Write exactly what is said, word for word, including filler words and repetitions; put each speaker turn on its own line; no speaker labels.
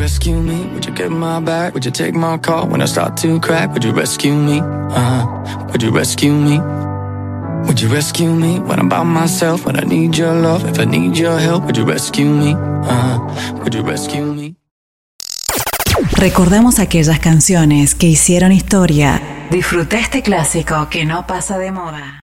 rescue me? Would you get my back? Would you take my call when I start to crack? Would you rescue me? Uh-huh. Would you rescue me? Would you rescue me when I'm by myself? When I need your love, if I need your help, would you rescue me? Uh-huh. Would you rescue me?
Recordamos aquellas canciones que hicieron historia. Disfruta este clásico que no pasa de moda.